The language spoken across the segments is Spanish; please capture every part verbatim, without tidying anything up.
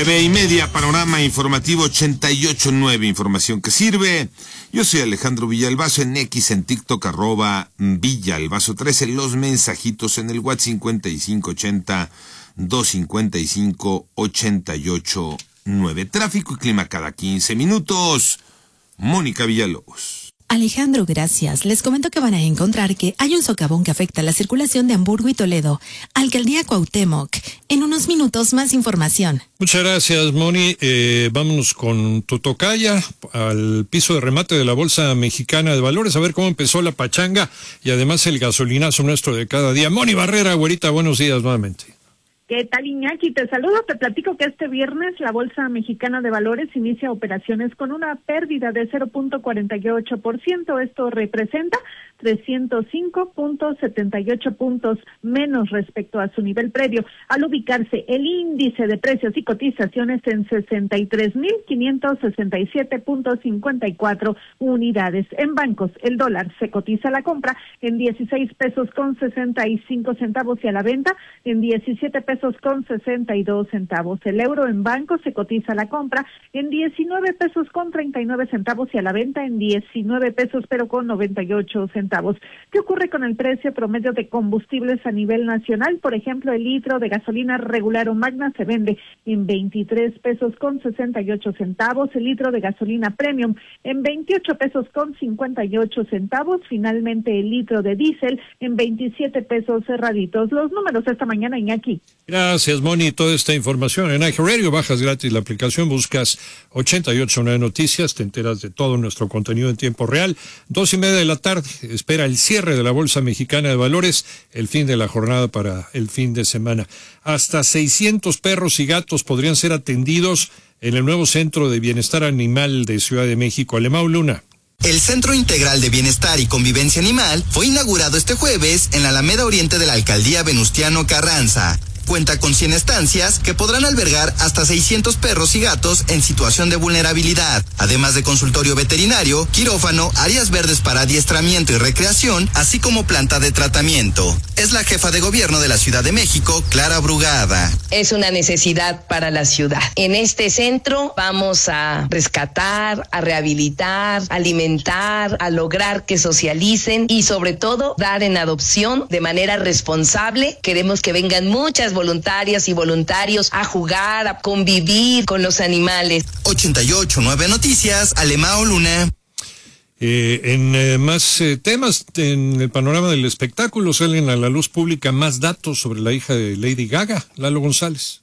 Nueve y media, panorama informativo ochenta y ocho punto nueve, información que sirve. Yo soy Alejandro Villalbazo, en X, en TikTok, arroba Villalbazo trece, los mensajitos en el WhatsApp cincuenta y cinco ochenta, doscientos cincuenta y cinco, ochenta y ocho nueve. Tráfico y clima cada quince minutos. Mónica Villalobos. Alejandro, gracias. Les comento que van a encontrar que hay un socavón que afecta la circulación de Hamburgo y Toledo. Alcaldía Cuauhtémoc. En unos minutos, más información. Muchas gracias, Moni. Eh, vámonos con tu tocaya al piso de remate de la Bolsa Mexicana de Valores, a ver cómo empezó la pachanga y además el gasolinazo nuestro de cada día. Moni Barrera, güerita, buenos días nuevamente. ¿Qué tal, Iñaki? Te saludo, te platico que este viernes la Bolsa Mexicana de Valores inicia operaciones con una pérdida de cero punto cuarenta y ocho por ciento. Esto representa trescientos cinco punto setenta y ocho puntos menos respecto a su nivel previo, al ubicarse el índice de precios y cotizaciones en sesenta y tres mil quinientos sesenta y siete punto cincuenta y cuatro unidades. En bancos, el dólar se cotiza a la compra en dieciséis pesos con sesenta y cinco centavos y a la venta en diecisiete pesos con sesenta y dos centavos. El euro en bancos se cotiza a la compra en diecinueve pesos con treinta y nueve centavos y a la venta en diecinueve pesos pero con noventa y ocho centavos. ¿Qué ocurre con el precio promedio de combustibles a nivel nacional? Por ejemplo, el litro de gasolina regular o magna se vende en veintitrés pesos con sesenta y ocho centavos, el litro de gasolina premium en veintiocho pesos con cincuenta y ocho centavos, finalmente el litro de diésel en veintisiete pesos cerraditos. Los números esta mañana, Iñaki. Gracias, Moni. Toda esta información en iHeartRadio, bajas gratis la aplicación, buscas ochenta y ocho punto nueve Noticias, te enteras de todo nuestro contenido en tiempo real. Dos y media de la tarde, espera el cierre de la Bolsa Mexicana de Valores, el fin de la jornada para el fin de semana. Hasta seiscientos perros y gatos podrían ser atendidos en el nuevo Centro de Bienestar Animal de Ciudad de México. Alemão Luna. El Centro Integral de Bienestar y Convivencia Animal fue inaugurado este jueves en la Alameda Oriente de la Alcaldía Venustiano Carranza. Cuenta con cien estancias que podrán albergar hasta seiscientos perros y gatos en situación de vulnerabilidad, además de consultorio veterinario, quirófano, áreas verdes para adiestramiento y recreación, así como planta de tratamiento. Es la jefa de gobierno de la Ciudad de México, Clara Brugada. Es una necesidad para la ciudad. En este centro vamos a rescatar, a rehabilitar, alimentar, a lograr que socialicen y sobre todo dar en adopción de manera responsable. Queremos que vengan muchas voluntarias y voluntarios a jugar, a convivir con los animales. ochenta y ocho punto nueve Noticias, Alemão Luna. Eh, en eh, más eh, temas, en el panorama del espectáculo salen a la luz pública más datos sobre la hija de Lady Gaga, Lalo González.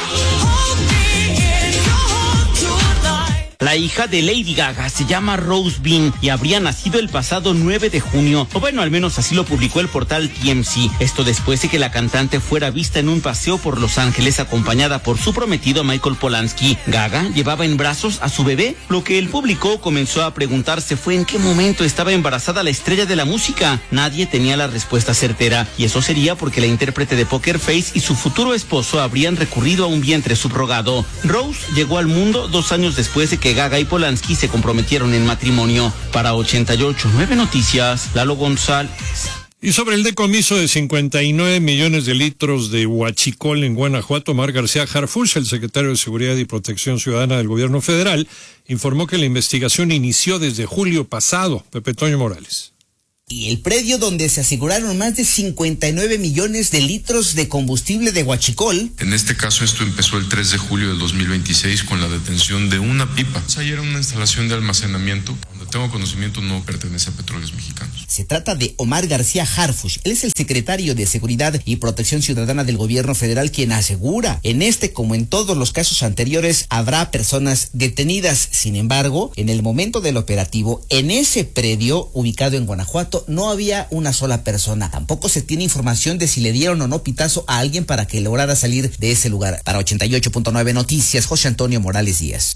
La hija de Lady Gaga se llama Rose Bean y habría nacido el pasado nueve de junio, o bueno, al menos así lo publicó el portal T M Z. Esto después de que la cantante fuera vista en un paseo por Los Ángeles acompañada por su prometido Michael Polanski. Gaga llevaba en brazos a su bebé. Lo que el público comenzó a preguntarse fue en qué momento estaba embarazada la estrella de la música. Nadie tenía la respuesta certera, y eso sería porque la intérprete de Poker Face y su futuro esposo habrían recurrido a un vientre subrogado. Rose llegó al mundo dos años después de que Gaga y Polanski se comprometieron en matrimonio. Para ochenta y ocho punto nueve Noticias, Lalo González. Y sobre el decomiso de cincuenta y nueve millones de litros de huachicol en Guanajuato, Omar García Harfuch, el secretario de Seguridad y Protección Ciudadana del Gobierno Federal, informó que la investigación inició desde julio pasado. Pepe Toño Morales. Y el predio donde se aseguraron más de cincuenta y nueve millones de litros de combustible de huachicol. En este caso esto empezó el tres de julio del dos mil veintiséis con la detención de una pipa. Ahí era una instalación de almacenamiento. Donde tengo conocimiento no pertenece a Petróleos Mexicanos. Se trata de Omar García Harfuch. Él es el secretario de Seguridad y Protección Ciudadana del Gobierno Federal, quien asegura, en este como en todos los casos anteriores, habrá personas detenidas. Sin embargo, en el momento del operativo, en ese predio ubicado en Guanajuato, no había una sola persona. Tampoco se tiene información de si le dieron o no pitazo a alguien para que lograra salir de ese lugar. Para ochenta y ocho punto nueve Noticias, José Antonio Morales Díaz.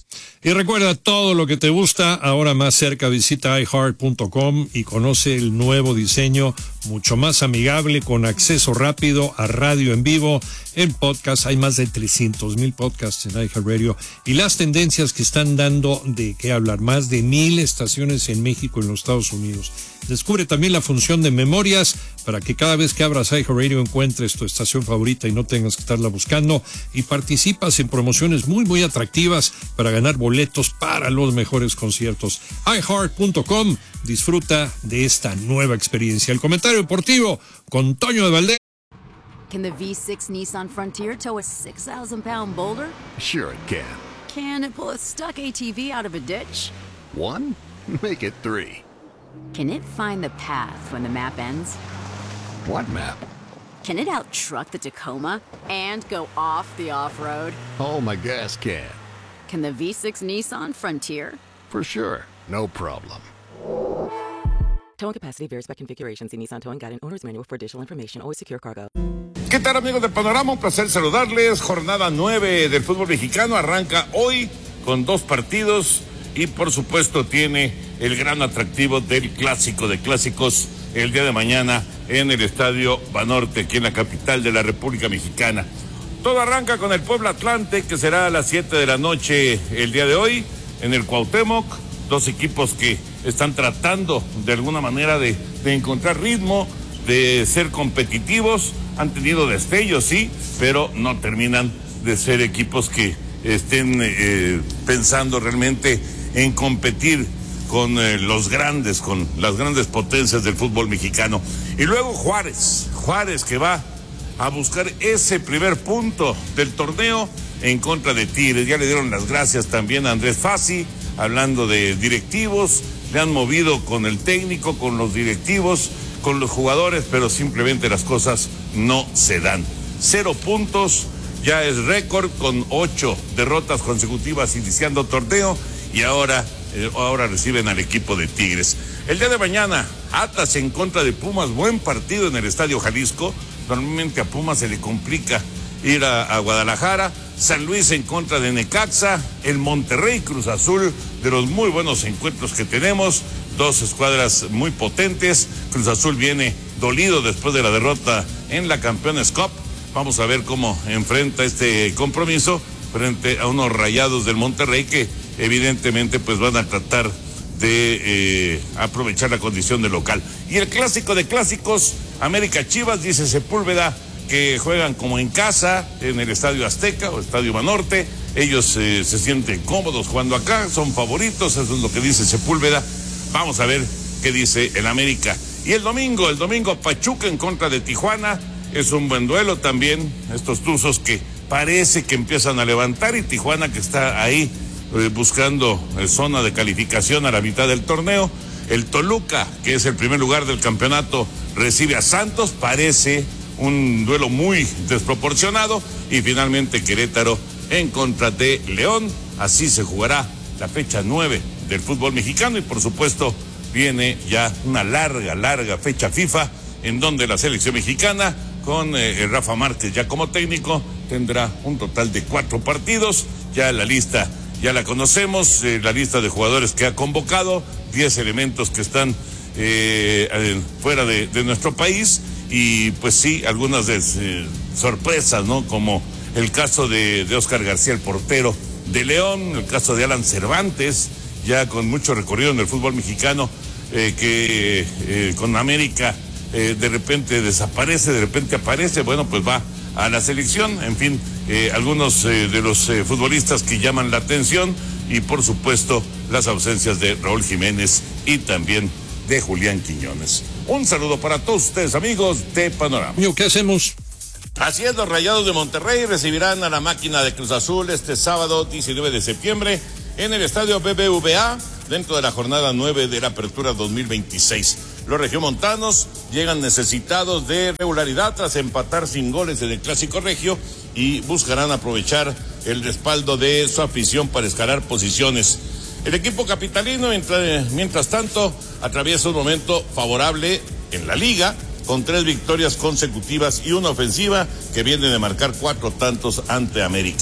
Y recuerda, todo lo que te gusta, ahora más cerca, visita i heart punto com y conoce el nuevo diseño, mucho más amigable, con acceso rápido a radio en vivo, en podcast. Hay más de trescientos mil podcasts en iHeartRadio y las tendencias que están dando de qué hablar. Más de mil estaciones en México y en los Estados Unidos. Descubre también la función de memorias para que cada vez que abras iHeartRadio encuentres tu estación favorita y no tengas que estarla buscando, y participas en promociones muy muy atractivas para ganar boletos para los mejores conciertos. i heart punto com, disfruta de esta nueva experiencia. El comentario deportivo con Toño de Valdés. Can the V six Nissan Frontier tow a six thousand pound boulder? Sure it can. Can it pull a stuck A T V out of a ditch? One? Make it three. Can it find the path when the map ends? What map? Can it out-truck the Tacoma and go off the off-road? Oh, my gas can. Can the V six Nissan Frontier? For sure. No problem. Towing capacity varies by configuration. See Nissan Towing Guide and Owner's Manual for additional information. Always secure cargo. ¿Qué tal, amigos de Panorama? Un placer saludarles. Jornada nueve del fútbol mexicano arranca hoy con dos partidos y por supuesto tiene el gran atractivo del clásico de clásicos el día de mañana en el Estadio Banorte, aquí en la capital de la República Mexicana. Todo arranca con el Puebla Atlante, que será a las siete de la noche el día de hoy en el Cuauhtémoc. Dos equipos que están tratando de alguna manera de, de encontrar ritmo, de ser competitivos. Han tenido destellos, sí, pero no terminan de ser equipos que estén eh, pensando realmente en competir con eh, los grandes, con las grandes potencias del fútbol mexicano. Y luego Juárez, Juárez que va a buscar ese primer punto del torneo en contra de Tigres. Ya le dieron las gracias también a Andrés Fassi, hablando de directivos, le han movido con el técnico, con los directivos, con los jugadores, pero simplemente las cosas no se dan. Cero puntos, ya es récord con ocho derrotas consecutivas iniciando torneo y ahora Ahora reciben al equipo de Tigres. El día de mañana, Atlas en contra de Pumas. Buen partido en el Estadio Jalisco. Normalmente a Pumas se le complica ir a, a Guadalajara. San Luis en contra de Necaxa. El Monterrey Cruz Azul, de los muy buenos encuentros que tenemos. Dos escuadras muy potentes. Cruz Azul viene dolido después de la derrota en la Campeones Cup. Vamos a ver cómo enfrenta este compromiso frente a unos Rayados del Monterrey que evidentemente pues van a tratar de eh, aprovechar la condición de local. Y el clásico de clásicos, América Chivas, dice Sepúlveda que juegan como en casa en el Estadio Azteca o Estadio Banorte. Ellos eh, se sienten cómodos jugando acá, son favoritos, eso es lo que dice Sepúlveda. Vamos a ver qué dice el América. Y el domingo, el domingo Pachuca en contra de Tijuana, es un buen duelo también. Estos tuzos que parece que empiezan a levantar y Tijuana que está ahí buscando zona de calificación a la mitad del torneo. El Toluca, que es el primer lugar del campeonato, recibe a Santos, parece un duelo muy desproporcionado. Y finalmente Querétaro en contra de León. Así se jugará la fecha nueve del fútbol mexicano y por supuesto viene ya una larga, larga fecha FIFA en donde la selección mexicana con eh, Rafa Márquez ya como técnico tendrá un total de cuatro partidos. Ya la lista ya la conocemos, eh, la lista de jugadores que ha convocado, diez elementos que están eh, eh, fuera de, de nuestro país y pues sí, algunas de, eh, sorpresas, ¿no? Como el caso de, de Oscar García, el portero de León, el caso de Alan Cervantes, ya con mucho recorrido en el fútbol mexicano, eh, que eh, con América eh, de repente desaparece, de repente aparece, bueno, pues va a la selección, en fin, eh, algunos eh, de los eh, futbolistas que llaman la atención y por supuesto las ausencias de Raúl Jiménez y también de Julián Quiñones. Un saludo para todos ustedes, amigos de Panorama. ¿Qué hacemos? Así es, los Rayados de Monterrey recibirán a la máquina de Cruz Azul este sábado diecinueve de septiembre en el estadio B B V A dentro de la jornada nueve de la Apertura dos mil veintiséis. Los regiomontanos llegan necesitados de regularidad tras empatar sin goles en el Clásico Regio y buscarán aprovechar el respaldo de su afición para escalar posiciones. El equipo capitalino, mientras, mientras tanto, atraviesa un momento favorable en la liga, con tres victorias consecutivas y una ofensiva que viene de marcar cuatro tantos ante América.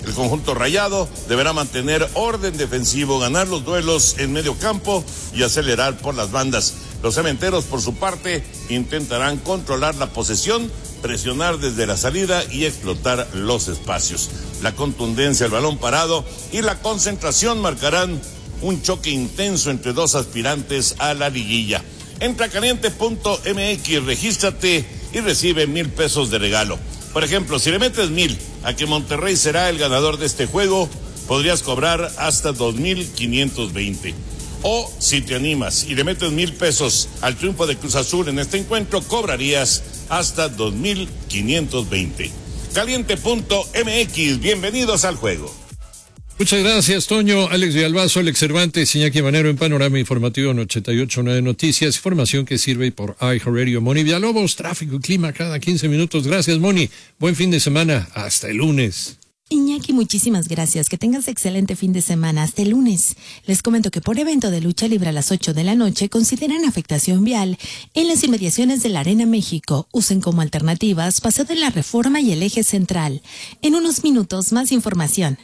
El conjunto rayado deberá mantener orden defensivo, ganar los duelos en medio campo y acelerar por las bandas. Los cementeros, por su parte, intentarán controlar la posesión, presionar desde la salida y explotar los espacios. La contundencia, el balón parado y la concentración marcarán un choque intenso entre dos aspirantes a la liguilla. Entra a caliente punto m x, regístrate y recibe mil pesos de regalo. Por ejemplo, si le metes mil a que Monterrey será el ganador de este juego, podrías cobrar hasta dos mil quinientos veinte. O si te animas y le metes mil pesos al triunfo de Cruz Azul en este encuentro, cobrarías hasta dos mil quinientos veinte. caliente punto m x, bienvenidos al juego. Muchas gracias, Toño. Alex Villalbazo, Alex Cervantes, Iñaki Manero en Panorama Informativo en ochenta y ocho punto nueve Noticias, información que sirve por iHeartRadio. Moni Villalobos, tráfico y clima cada quince minutos. Gracias, Moni. Buen fin de semana. Hasta el lunes. Iñaki, muchísimas gracias. Que tengas excelente fin de semana. Hasta el lunes. Les comento que por evento de lucha libre a las ocho de la noche consideran afectación vial en las inmediaciones de la Arena México. Usen como alternativas Paseo de la Reforma y el Eje Central. En unos minutos, más información.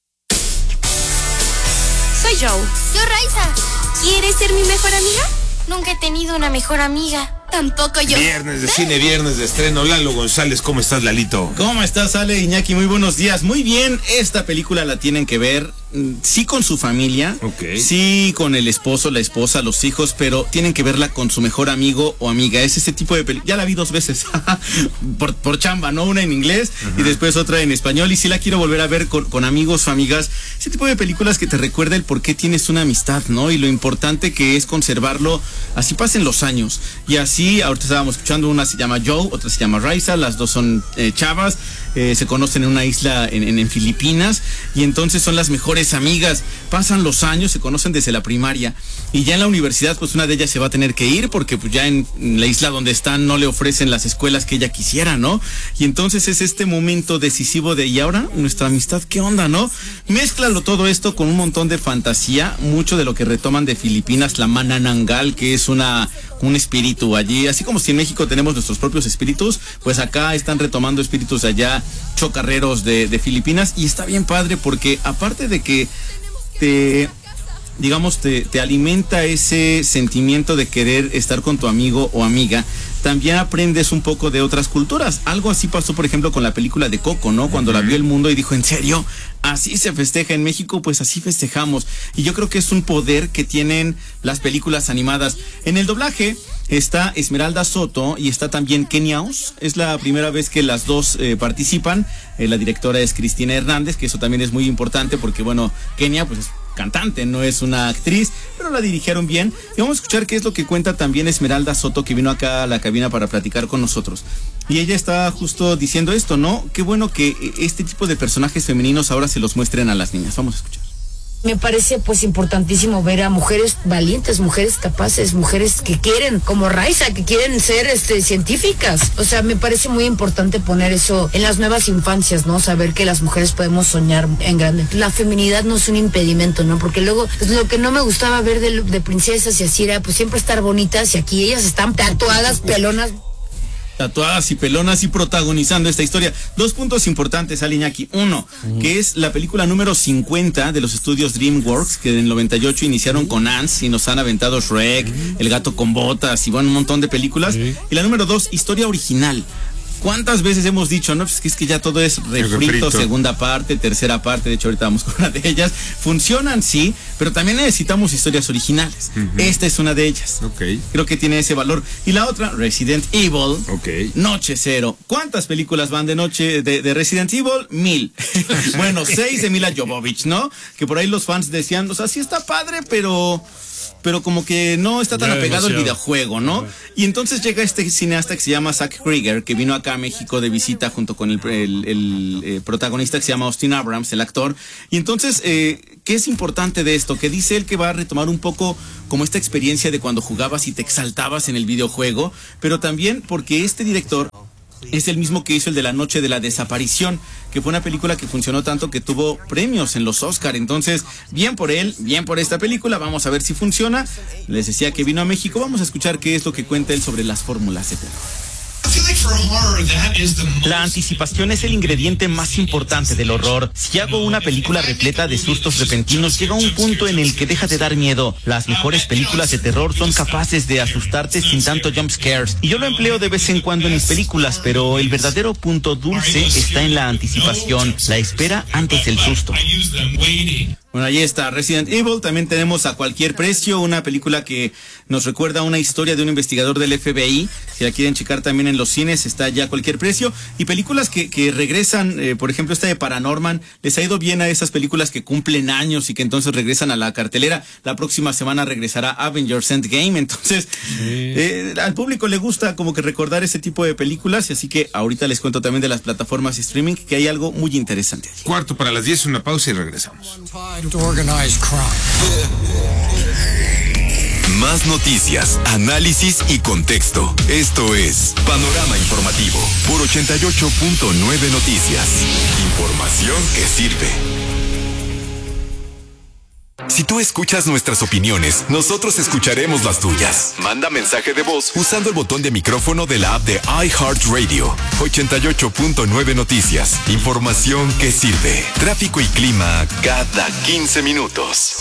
Soy Joe. Yo, Raiza. ¿Quieres ser mi mejor amiga? Nunca he tenido una mejor amiga. Tampoco yo. Viernes de cine, viernes de estreno. Lalo González, ¿cómo estás, Lalito? ¿Cómo estás, Ale? Iñaki, muy buenos días. Muy bien, esta película la tienen que ver, sí con su familia, okay. Sí con el esposo, la esposa, los hijos, pero tienen que verla con su mejor amigo o amiga. Es ese tipo de película. Ya la vi dos veces, por, por chamba, ¿no? Una en inglés uh-huh. y después otra en español. Y sí la quiero volver a ver con, con amigos o amigas. Ese tipo de películas que te recuerda el por qué tienes una amistad, ¿no? Y lo importante que es conservarlo. Así pasen los años. Y así Sí, ahorita estábamos escuchando, una se llama Joe, otra se llama Raiza, las dos son eh, chavas, eh, se conocen en una isla en, en, en Filipinas y entonces son las mejores amigas, pasan los años, se conocen desde la primaria y ya en la universidad pues una de ellas se va a tener que ir porque pues ya en, en la isla donde están no le ofrecen las escuelas que ella quisiera, ¿no? Y entonces es este momento decisivo de, ¿y ahora nuestra amistad qué onda, no? Mézclalo todo esto con un montón de fantasía, mucho de lo que retoman de Filipinas, la Manananggal, que es una un espíritu allí, así como si en México tenemos nuestros propios espíritus, pues acá están retomando espíritus allá, chocarreros de, de Filipinas, y está bien padre porque aparte de que te, digamos, te, te alimenta ese sentimiento de querer estar con tu amigo o amiga, también aprendes un poco de otras culturas. Algo así pasó, por ejemplo, con la película de Coco, ¿no? Cuando uh-huh. la vio el mundo y dijo, ¿en serio? Así se festeja en México, pues así festejamos. Y yo creo que es un poder que tienen las películas animadas. En el doblaje está Esmeralda Soto y está también Kenia Os. Es la primera vez que las dos eh, participan. Eh, la directora es Cristina Hernández, que eso también es muy importante porque, bueno, Kenia pues es cantante, no es una actriz, pero la dirigieron bien. Y vamos a escuchar qué es lo que cuenta también Esmeralda Soto, que vino acá a la cabina para platicar con nosotros. Y ella está justo diciendo esto, ¿no? Qué bueno que este tipo de personajes femeninos ahora se los muestren a las niñas. Vamos a escuchar. Me parece pues importantísimo ver a mujeres valientes, mujeres capaces, mujeres que quieren, como Raiza, que quieren ser este científicas. O sea, me parece muy importante poner eso en las nuevas infancias, ¿no? Saber que las mujeres podemos soñar en grande. La feminidad no es un impedimento, ¿no? Porque luego, pues, lo que no me gustaba ver de, de princesas y así era pues siempre estar bonitas, y aquí ellas están tatuadas, pelonas. Tatuadas y pelonas y protagonizando esta historia. Dos puntos importantes, al Iñaki. Uno, mm. que es la película número cincuenta de los estudios DreamWorks, que en el noventa y ocho iniciaron mm. con Ants y nos han aventado Shrek, mm. El gato con botas y bueno, un montón de películas. Mm. Y la número dos, historia original. ¿Cuántas veces hemos dicho, no? Pues que es que ya todo es refrito, refrito, segunda parte, tercera parte, de hecho ahorita vamos con una de ellas. Funcionan, sí, pero también necesitamos historias originales. Uh-huh. Esta es una de ellas. Okay. Creo que tiene ese valor. Y la otra, Resident Evil, okay. Noche Cero. ¿Cuántas películas van de noche de, de Resident Evil? Mil. Bueno, seis de Mila Jovovich, ¿no? Que por ahí los fans decían, o sea, sí está padre, pero... pero como que no está tan ya apegado demasiado al videojuego, ¿no? Y entonces llega este cineasta que se llama Zach Krieger, que vino acá a México de visita junto con el, el, el eh, protagonista que se llama Austin Abrams, el actor. Y entonces, eh, ¿qué es importante de esto? Que dice él que va a retomar un poco como esta experiencia de cuando jugabas y te exaltabas en el videojuego, pero también porque este director es el mismo que hizo el de La Noche de la Desaparición, que fue una película que funcionó tanto que tuvo premios en los Oscar. Entonces, bien por él, bien por esta película, vamos a ver si funciona. Les decía que vino a México, vamos a escuchar qué es lo que cuenta él sobre las fórmulas de terror. La anticipación es el ingrediente más importante del horror. Si hago una película repleta de sustos repentinos, llega un punto en el que deja de dar miedo. Las mejores películas de terror son capaces de asustarte sin tanto jump scares. Y yo lo empleo de vez en cuando en mis películas, pero el verdadero punto dulce está en la anticipación, la espera antes del susto. Bueno, ahí está Resident Evil. También tenemos A Cualquier Precio, una película que nos recuerda una historia de un investigador del F B I. Si la quieren checar también en los cines, está ya A Cualquier Precio. Y películas que, que regresan, eh, por ejemplo, esta de Paranorman. Les ha ido bien a esas películas que cumplen años y que entonces regresan a la cartelera. La próxima semana regresará Avengers Endgame. Entonces, sí. eh, al público le gusta como que recordar ese tipo de películas. Y así que ahorita les cuento también de las plataformas streaming, que hay algo muy interesante allí. Cuarto para las diez, una pausa y regresamos. Más noticias, análisis y contexto. Esto es Panorama Informativo por ochenta y ocho punto nueve Noticias. Información que sirve. Si tú escuchas nuestras opiniones, nosotros escucharemos las tuyas. Manda mensaje de voz usando el botón de micrófono de la app de iHeartRadio. ochenta y ocho punto nueve Noticias. Información que sirve. Tráfico y clima cada quince minutos.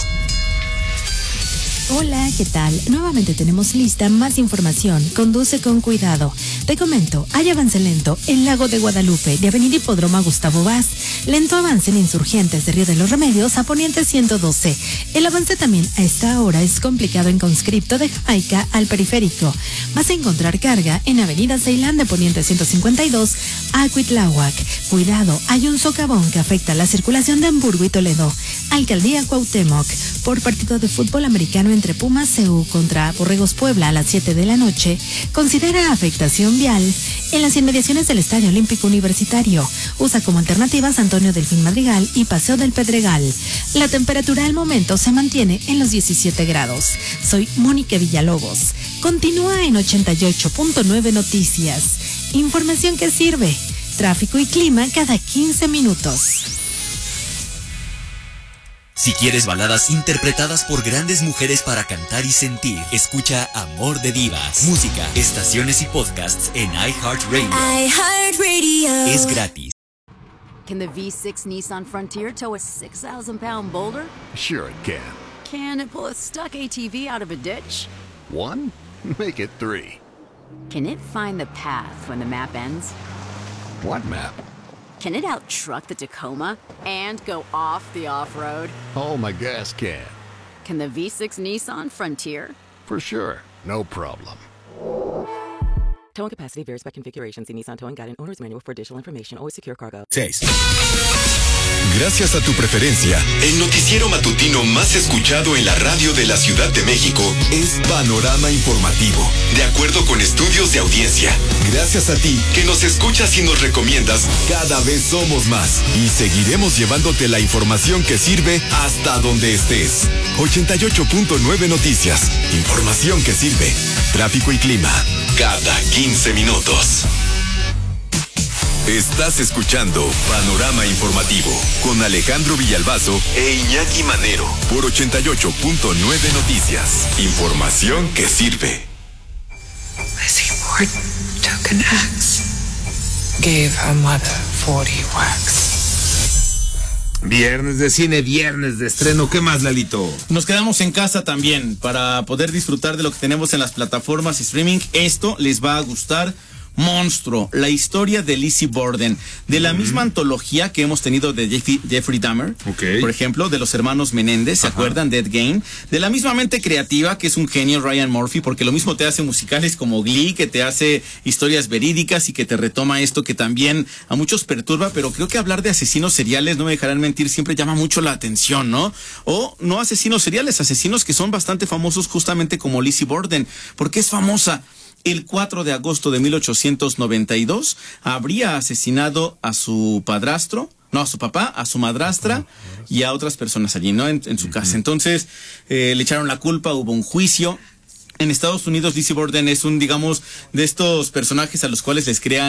Hola, ¿qué tal? Nuevamente tenemos lista más información. Conduce con cuidado. Te comento, hay avance lento en Lago de Guadalupe, de Avenida Hipódromo a Gustavo Vaz. Lento avance en Insurgentes de Río de los Remedios a Poniente ciento doce. El avance también a esta hora es complicado en Conscripto de Jamaica al Periférico. Vas a encontrar carga en Avenida Ceilán de Poniente ciento cincuenta y dos a Cuitláhuac. Cuidado, hay un socavón que afecta la circulación de Hamburgo y Toledo. Alcaldía Cuauhtémoc. Por partido de fútbol americano entre Pumas C U contra Borregos Puebla a las siete de la noche, considera afectación vial en las inmediaciones del Estadio Olímpico Universitario. Usa como alternativas Antonio Delfín Madrigal y Paseo del Pedregal. La temperatura al momento se mantiene en los diecisiete grados. Soy Mónica Villalobos. Continúa en ochenta y ocho punto nueve Noticias. Información que sirve. Tráfico y clima cada quince minutos. Si quieres baladas interpretadas por grandes mujeres para cantar y sentir, escucha Amor de Divas. Música, estaciones y podcasts en iHeartRadio. iHeartRadio. Es gratis. Can the V six Nissan Frontier tow a six thousand pound boulder? Sure it can. Can it pull a stuck A T V out of a ditch? One? Make it three. Can it find the path when the map ends? What map? Can it outtruck the Tacoma and go off the off-road? Oh, my gas can. Can the V six Nissan Frontier? For sure. No problem. Towing capacity varies by configuration. See Nissan Towing Guide and Owner's Manual for additional information. Always secure cargo. seis. Gracias a tu preferencia, el noticiero matutino más escuchado en la radio de la Ciudad de México es Panorama Informativo, de acuerdo con estudios de audiencia. Gracias a ti, que nos escuchas y nos recomiendas, cada vez somos más y seguiremos llevándote la información que sirve hasta donde estés. ochenta y ocho punto nueve Noticias, información que sirve. Tráfico y clima, cada quince minutos. Estás escuchando Panorama Informativo con Alejandro Villalbazo e Iñaki Manero por ochenta y ocho punto nueve Noticias. Información que sirve. Lizzie Borden took an axe, gave her mother forty whacks. Viernes de cine, viernes de estreno. ¿Qué más, Lalito? Nos quedamos en casa también para poder disfrutar de lo que tenemos en las plataformas streaming. Esto les va a gustar. Monstruo, la historia de Lizzie Borden, de la mm. misma antología que hemos tenido de Jeffrey, Jeffrey Dahmer, okay. Por ejemplo, de los hermanos Menéndez, ¿se Ajá. acuerdan? Dead Game, de la misma mente creativa que es un genio Ryan Murphy, porque lo mismo te hace musicales como Glee, que te hace historias verídicas y que te retoma esto que también a muchos perturba, pero creo que hablar de asesinos seriales, no me dejarán mentir, siempre llama mucho la atención, ¿no? O no asesinos seriales, asesinos que son bastante famosos justamente como Lizzie Borden. ¿Por qué es famosa? El cuatro de agosto de mil ochocientos noventa y dos habría asesinado a su padrastro, no, a su papá, a su madrastra y a otras personas allí, ¿no? En, en su casa. Entonces, eh, le echaron la culpa, hubo un juicio. En Estados Unidos, Lizzie Borden es un, digamos, de estos personajes a los cuales les crean